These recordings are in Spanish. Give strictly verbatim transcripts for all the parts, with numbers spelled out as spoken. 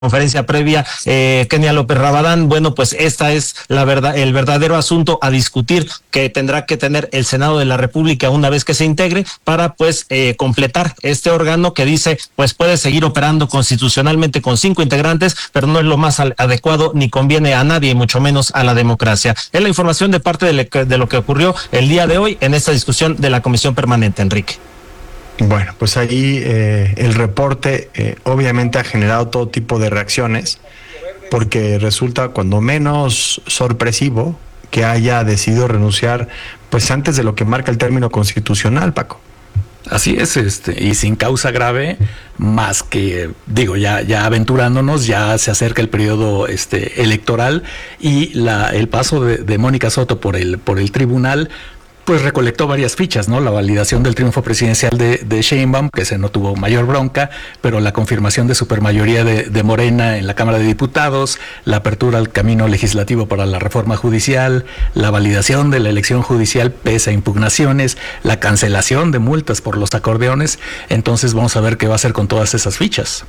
conferencia previa, eh, Kenia López Rabadán, bueno, pues esta es la verdad, el verdadero asunto a discutir que tendrá que tener el Senado de la República una vez que se integre para pues eh, completar este órgano que dice pues puede seguir operando constitucionalmente con cinco integrantes, pero no es lo más adecuado ni conviene a nadie, mucho menos a la democracia. Es la información de parte de, le, de lo que ocurrió el día de hoy en esta discusión de la Comisión Permanente, Enrique. Bueno, pues ahí eh, el reporte eh, obviamente ha generado todo tipo de reacciones, porque resulta cuando menos sorpresivo que haya decidido renunciar pues antes de lo que marca el término constitucional, Paco. Así es, este, y sin causa grave, más que, digo, ya, ya aventurándonos, ya se acerca el periodo este, electoral y la, el paso de, de Mónica Soto por el, por el tribunal, pues recolectó varias fichas, ¿no? La validación del triunfo presidencial de, de Sheinbaum, que se no tuvo mayor bronca, pero la confirmación de supermayoría de, de Morena en la Cámara de Diputados, la apertura al camino legislativo para la reforma judicial, la validación de la elección judicial pese a impugnaciones, la cancelación de multas por los acordeones. Entonces vamos a ver qué va a hacer con todas esas fichas.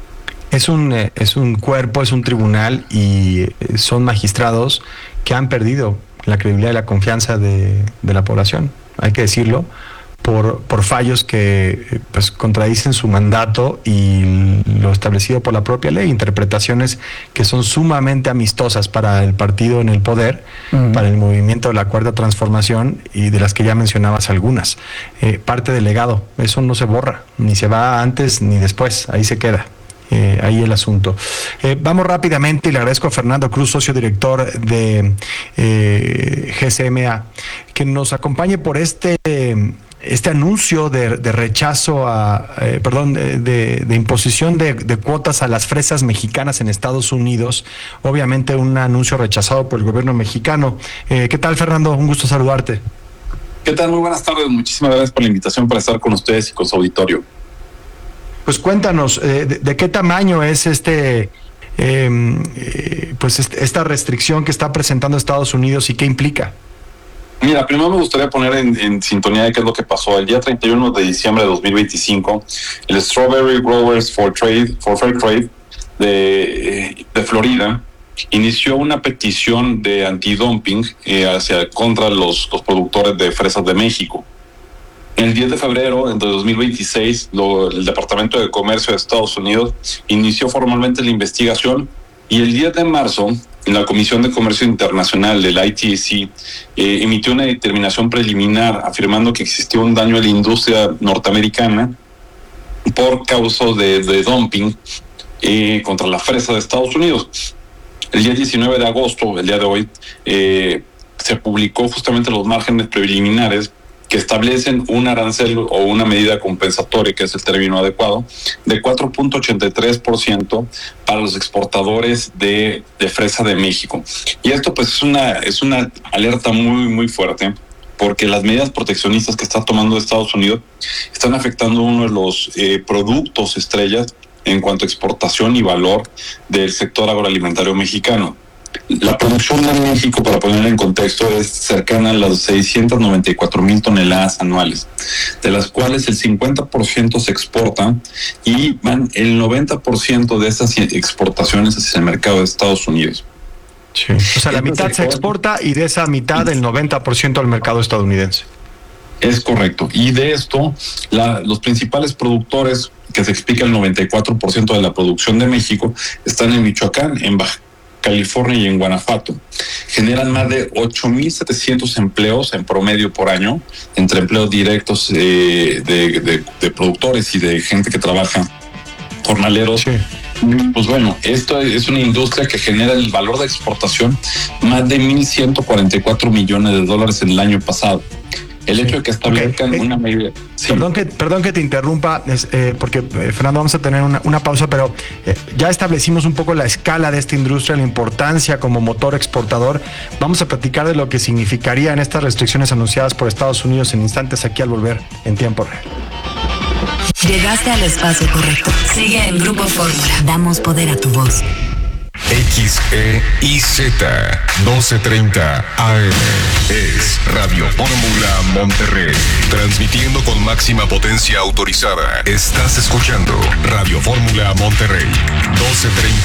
Es un, eh, es un cuerpo, es un tribunal y son magistrados que han perdido la credibilidad y la confianza de, de la población, hay que decirlo, por, por fallos que pues contradicen su mandato y lo establecido por la propia ley, interpretaciones que son sumamente amistosas para el partido en el poder, uh-huh. para el movimiento de la Cuarta Transformación y de las que ya mencionabas algunas. Eh, parte del legado, eso no se borra, ni se va antes ni después, ahí se queda. Eh, ahí el asunto. Eh, vamos rápidamente y le agradezco a Fernando Cruz, socio director de eh, G C M A, que nos acompañe por este este anuncio de, de rechazo a, eh, perdón, de, de imposición de, de cuotas a las fresas mexicanas en Estados Unidos. Obviamente un anuncio rechazado por el gobierno mexicano. Eh, ¿Qué tal, Fernando? Un gusto saludarte. ¿Qué tal? Muy buenas tardes. Muchísimas gracias por la invitación para estar con ustedes y con su auditorio. Pues cuéntanos, eh, de, ¿de qué tamaño es este, eh, pues este, esta restricción que está presentando Estados Unidos y qué implica? Mira, primero me gustaría poner en, en sintonía de qué es lo que pasó. El día treinta y uno de diciembre de dos mil veinticinco, el Strawberry Growers for Trade, for Fair Trade de, de Florida inició una petición de antidumping eh, hacia contra los, los productores de fresas de México. El diez de febrero de dos mil veintiséis, lo, el Departamento de Comercio de Estados Unidos inició formalmente la investigación y el diez de marzo, la Comisión de Comercio Internacional del I T C eh, emitió una determinación preliminar afirmando que existía un daño a la industria norteamericana por causa de, de dumping eh, contra la fresa de Estados Unidos. El día diecinueve de agosto, el día de hoy, eh, se publicó justamente los márgenes preliminares que establecen un arancel o una medida compensatoria, que es el término adecuado, de cuatro punto ochenta y tres por ciento para los exportadores de, de fresa de México. Y esto pues es una, es una alerta muy, muy fuerte, porque las medidas proteccionistas que está tomando Estados Unidos están afectando uno de los eh, productos estrellas en cuanto a exportación y valor del sector agroalimentario mexicano. La producción de México, para ponerla en contexto, es cercana a las seiscientas noventa y cuatro mil toneladas anuales, de las cuales el cincuenta por ciento se exporta y van el noventa por ciento de esas exportaciones hacia el mercado de Estados Unidos. Sí. O sea, la mitad se exporta y de esa mitad el noventa por ciento al mercado estadounidense. Es correcto. Y de esto, la, los principales productores, que se explica el noventa y cuatro por ciento de la producción de México, están en Michoacán, en Baja California y en Guanajuato. Generan más de ocho mil setecientos empleos en promedio por año, entre empleos directos eh, de, de, de productores y de gente que trabaja, jornaleros. Sí. Pues bueno, esto es una industria que genera el valor de exportación más de mil ciento cuarenta y cuatro millones de dólares en el año pasado. El hecho de que establezcan okay. una medida... Sí. Perdón, que, perdón que te interrumpa, es, eh, porque eh, Fernando, vamos a tener una, una pausa, pero eh, ya establecimos un poco la escala de esta industria, la importancia como motor exportador. Vamos a platicar de lo que significarían estas restricciones anunciadas por Estados Unidos en instantes aquí al volver en tiempo real. Llegaste al espacio correcto. Sigue en Grupo Fórmula. Damos poder a tu voz. El X E I Z doce treinta A M. Es Radio Fórmula Monterrey. Transmitiendo con máxima potencia autorizada. Estás escuchando Radio Fórmula Monterrey. doce treinta